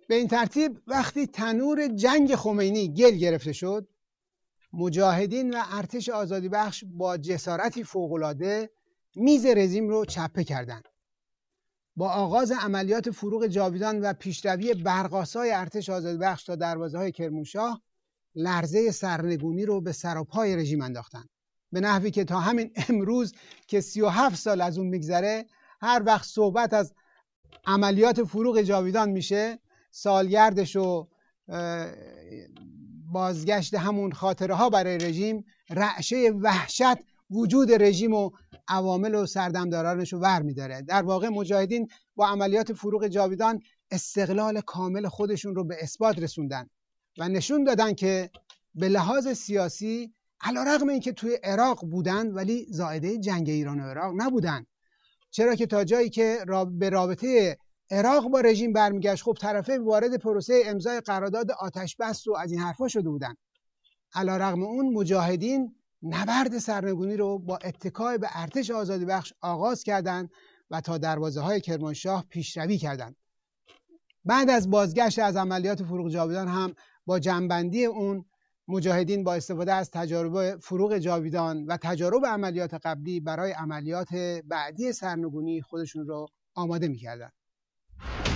به این ترتیب وقتی تنور جنگ خمینی گل گرفته شد، مجاهدین و ارتش آزادی بخش با جسارتی فوق‌العاده میز رژیم رو چپه کردند. با آغاز عملیات فروغ جاویدان و پیشروی برق‌آسای ارتش آزادی بخش تا دروازه‌های کرمانشاه، لرزه سرنگونی رو به سر و پای رژیم انداختند، به نحوی که تا همین امروز که 37 سال از اون میگذره، هر وقت صحبت از عملیات فروغ جاویدان میشه، سالگردش و بازگشت همون خاطره ها برای رژیم، رعشه وحشت وجود رژیم و عوامل و سردمدارانش رو ور میداره. در واقع مجاهدین با عملیات فروغ جاویدان استقلال کامل خودشون رو به اثبات رسوندن و نشون دادن که به لحاظ سیاسی علیرغم اینکه توی عراق بودن ولی زائده جنگ ایران و عراق نبودن. چرا که تا جایی که به رابطه عراق با رژیم برمیگشت، خب طرفین وارد پروسه امضای قرارداد آتش بس و از این حرفا شده بودن. علیرغم اون مجاهدین نبرد سرنگونی رو با اتکای به ارتش آزادی بخش آغاز کردند و تا دروازه های کرمانشاه پیشروی کردند. بعد از بازگشت از عملیات فروغ جاویدان هم با جنبندی اون، مجاهدین با استفاده از تجارب فروغ جاویدان و تجارب عملیات قبلی برای عملیات بعدی سرنگونی خودشون رو آماده می‌کردند.